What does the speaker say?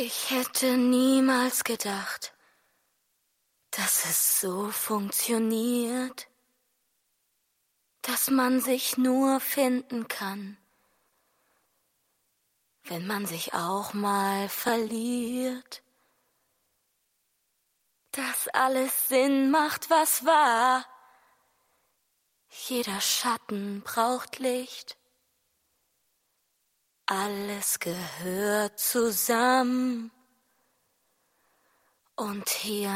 Ich hätte niemals gedacht, dass es so funktioniert, dass man sich nur finden kann, wenn man sich auch mal verliert, dass alles Sinn macht, was war. Jeder Schatten braucht Licht, alles gehört zusammen und hier